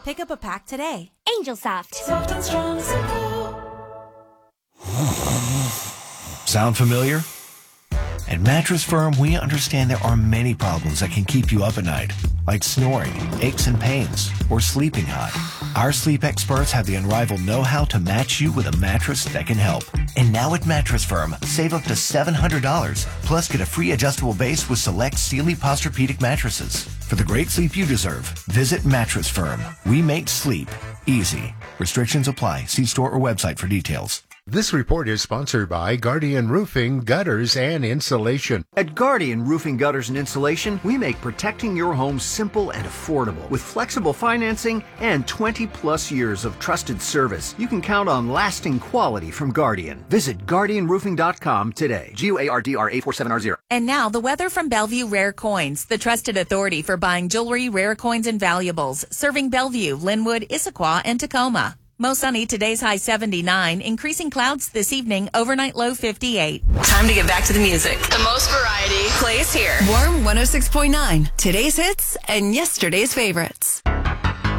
Pick up a pack today. Angel Soft. Soft and strong, simple. Sound familiar? At Mattress Firm, we understand there are many problems that can keep you up at night, like snoring, aches and pains, or sleeping hot. Our sleep experts have the unrivaled know-how to match you with a mattress that can help. And now at Mattress Firm, save up to $700, plus get a free adjustable base with select Sealy Posturepedic mattresses. For the great sleep you deserve, visit Mattress Firm. We make sleep easy. Restrictions apply. See store or website for details. This report is sponsored by Guardian Roofing, Gutters, and Insulation. At Guardian Roofing, Gutters, and Insulation, we make protecting your home simple and affordable. With flexible financing and 20-plus years of trusted service, you can count on lasting quality from Guardian. Visit GuardianRoofing.com today. GUARDR847R0. And now the weather from Bellevue Rare Coins, the trusted authority for buying jewelry, rare coins, and valuables, serving Bellevue, Linwood, Issaquah, and Tacoma. Most sunny, today's high 79, increasing clouds this evening, overnight low 58. Time to get back to the music. The most variety. Plays here. Warm 106.9, today's hits and yesterday's favorites.